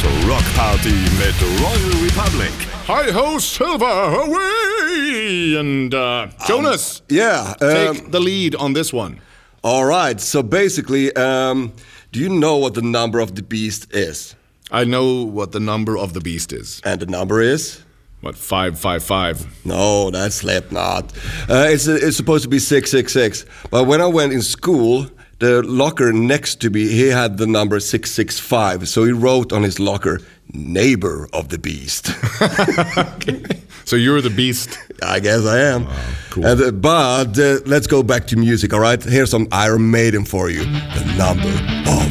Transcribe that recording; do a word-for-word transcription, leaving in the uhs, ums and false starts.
Så Rock Party med Royal Republic. Hi-ho, Silver, away! And uh, Jonas, um, yeah, take um, the lead on this one. All right, so basically, um, do you know what the number of the beast is? I know what the number of the beast is. And the number is? What, five five five? No, that's Slipknot. Uh, it's, it's supposed to be six six six. But when I went in school, the locker next to me, he had the number six six five. So he wrote on his locker, neighbor of the beast. Okay. So you're the beast? I guess I am. Wow, cool. And, uh, but uh, let's go back to music, all right? Here's some Iron Maiden for you. The number of